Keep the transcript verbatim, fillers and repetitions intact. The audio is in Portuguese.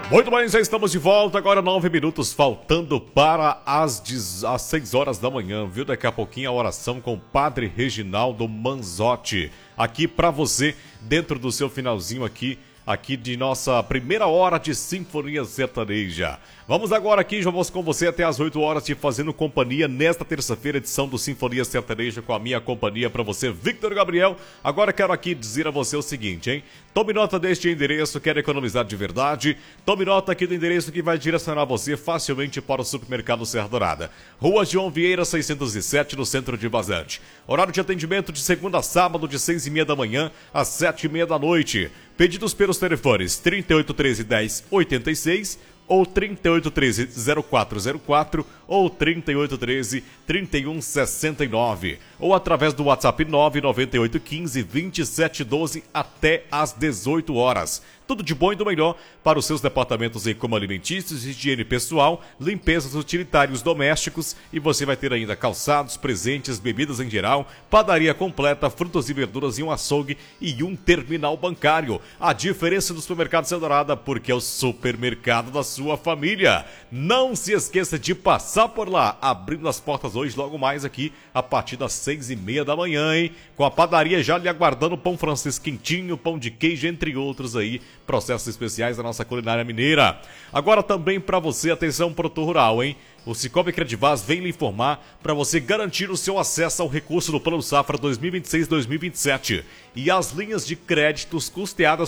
Muito bem, já estamos de volta, agora nove minutos faltando para as, dez, as seis horas da manhã, viu? Daqui a pouquinho a oração com o Padre Reginaldo Manzotti, aqui para você, dentro do seu finalzinho aqui, aqui de nossa primeira hora de Sinfonia Sertaneja. Vamos agora aqui, já vamos com você até as oito horas te fazendo companhia nesta terça-feira, edição do Sinfonia Sertaneja com a minha companhia para você, Victor Gabriel. Agora quero aqui dizer a você o seguinte, hein? Tome nota deste endereço, quer economizar de verdade? Tome nota aqui do endereço que vai direcionar você facilmente para o supermercado Serra Dourada. Rua João Vieira, seiscentos e sete, no centro de Vazante. Horário de atendimento de segunda a sábado, de seis e meia da manhã às sete e meia da noite. Pedidos pelos telefones trinta e oito, treze, dez, oitenta e seis ou trinta e oito, treze, zero quatro zero quatro ou trinta e oito, treze, trinta e um, sessenta e nove ou através do WhatsApp nove nove oito, quinze, vinte e sete, doze até às dezoito horas. Tudo de bom e do melhor para os seus departamentos em como alimentícios, higiene pessoal, limpezas, utilitários domésticos e você vai ter ainda calçados, presentes, bebidas em geral, padaria completa, frutas e verduras e um açougue e um terminal bancário. A diferença do supermercado Serra Dourada porque é o supermercado da sua família. Não se esqueça de passar por lá, abrindo as portas hoje logo mais aqui a partir das seis e meia da manhã, hein? Com a padaria já lhe aguardando pão francês quentinho, pão de queijo, entre outros aí, processos especiais da nossa culinária mineira. Agora também para você, atenção produtor rural, hein? O Cicobi Credivaz vem lhe informar para você garantir o seu acesso ao recurso do Plano Safra dois mil e vinte e seis dois mil e vinte e sete e as linhas de créditos custeadas